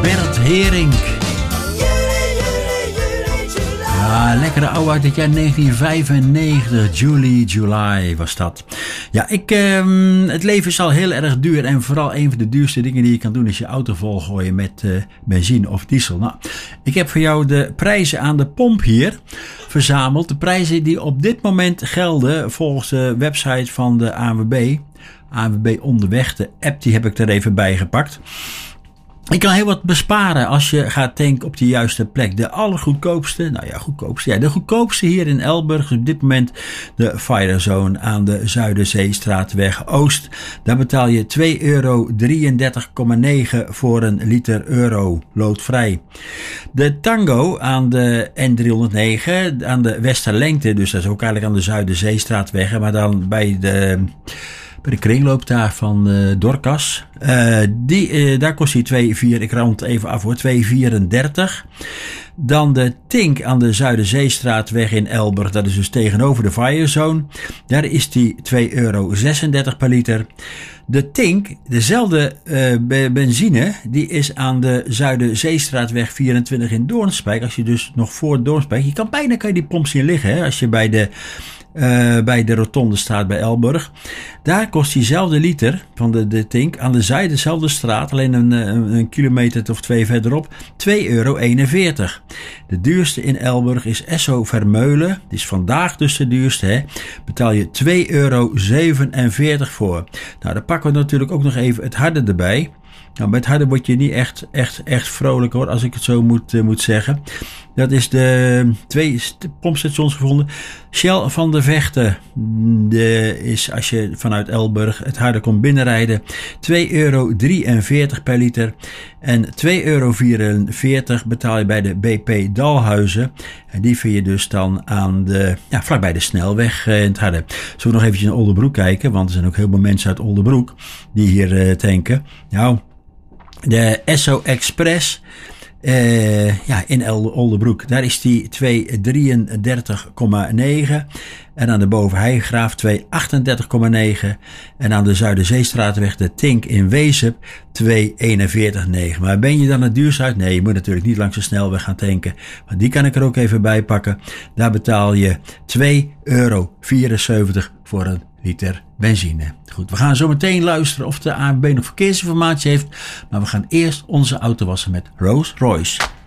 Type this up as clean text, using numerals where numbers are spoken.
Bert Herink. Ja, lekkere oude uit het jaar 1995. July was dat. Ja, het leven is al heel erg duur. En vooral een van de duurste dingen die je kan doen is je auto volgooien met benzine of diesel. Nou, ik heb voor jou de prijzen aan de pomp hier verzameld. De prijzen die op dit moment gelden volgens de website van de ANWB. ANWB Onderweg, de app, die heb ik er even bij gepakt. Je kan heel wat besparen als je gaat tanken op de juiste plek. De allergoedkoopste, de goedkoopste hier in Elburg is op dit moment de Firezone aan de Zuiderzeestraatweg Oost. Daar betaal je €2,33,9 voor een liter euro, loodvrij. De Tango aan de N309, aan de Westerlengte, dus dat is ook eigenlijk aan de Zuiderzeestraatweg, maar dan bij de kringloop daar van Dorcas. Daar kost hij 2,4, ik round even af hoor, 2,34. Dan de Tink aan de Zuiderzeestraatweg in Elburg. Dat is dus tegenover de Firezone. Daar is die €2,36 per liter. De Tink, dezelfde benzine, die is aan de Zuiderzeestraatweg 24 in Doornspijk. Als je dus nog voor Doornspijk, kan je die pomp zien liggen, hè, als je bij de rotonde staat bij Elburg. Daar kost diezelfde liter van de Tink aan de dezelfde straat, alleen een kilometer of 2 verderop, €2,41. De duurste in Elburg is Esso Vermeulen. Die is vandaag dus de duurste. Hè. Betaal je €2,47 voor. Nou, dan pakken we natuurlijk ook nog even het harde erbij. Nou, bij het harde word je niet echt vrolijk hoor, als ik het zo moet zeggen. Dat is de 2 pompstations gevonden. Shell van de Vechten is, als je vanuit Elburg het harde komt binnenrijden, €2,43 per liter. En €2,44 betaal je bij de BP Dalhuizen. En die vind je dus dan aan vlakbij de snelweg in het harde. Zullen we nog eventjes naar Oldebroek kijken, want er zijn ook heel veel mensen uit Oldebroek die hier tanken. Nou, de Esso Express in Oldebroek, daar is die €2,33,9. En aan de Bovenheigraaf €2,38,9. En aan de Zuiderzeestraatweg de Tink in Wezep €2,41,9. Maar ben je dan het duurst uit? Nee, je moet natuurlijk niet langs de snelweg gaan tanken. Maar die kan ik er ook even bij pakken. Daar betaal je €2,74 voor een liter benzine. Goed, we gaan zo meteen luisteren of de ANWB nog verkeersinformatie heeft. Maar we gaan eerst onze auto wassen met Rolls Royce.